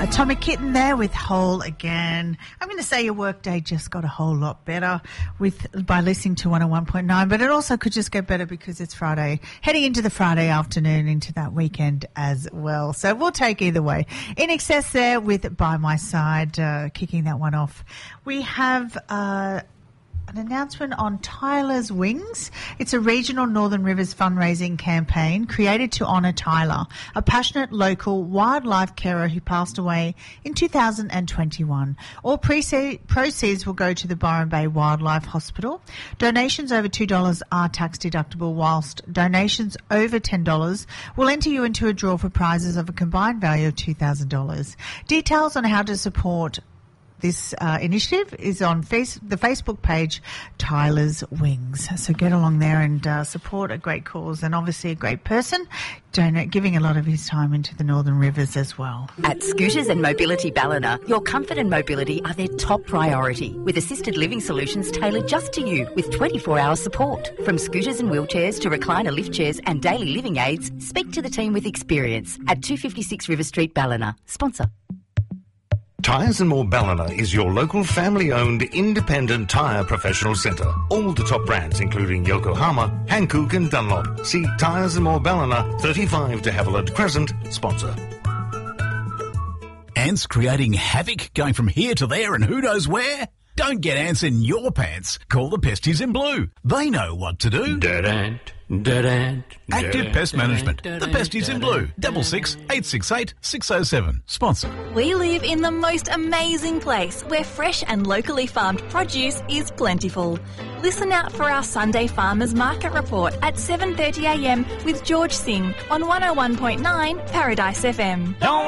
Atomic Kitten there with Whole Again. I'm going to say your workday just got a whole lot better by listening to 101.9, but it also could just get better because it's Friday, heading into the Friday afternoon, into that weekend as well. So we'll take either way. In Excess there with By My Side, kicking that one off. We have an announcement on Tyler's Wings. It's a regional Northern Rivers fundraising campaign created to honour Tyler, a passionate local wildlife carer who passed away in 2021. All proceeds will go to the Byron Bay Wildlife Hospital. Donations over $2 are tax deductible, whilst donations over $10 will enter you into a draw for prizes of a combined value of $2,000. Details on how to support this initiative is on the Facebook page, Tyler's Wings. So get along there and support a great cause and obviously a great person, giving a lot of his time into the Northern Rivers as well. At Scooters and Mobility Ballina, your comfort and mobility are their top priority, with assisted living solutions tailored just to you with 24-hour support. From scooters and wheelchairs to recliner lift chairs and daily living aids, speak to the team with experience at 256 River Street, Ballina. Sponsor. Tyres and More Ballina is your local family-owned independent tyre professional centre. All the top brands including Yokohama, Hankook and Dunlop. See Tyres and More Ballina, 35 de Havilland Crescent, sponsor. Ants creating havoc, going from here to there and who knows where? Don't get ants in your pants. Call the Pesties in Blue. They know what to do. Dead ant. Dead ant. Active Pest Management. The Pesties in Blue. 66-868-607. Sponsor. We live in the most amazing place where fresh and locally farmed produce is plentiful. Listen out for our Sunday Farmers Market Report at 7:30 a.m. with George Singh on 101.9 Paradise FM.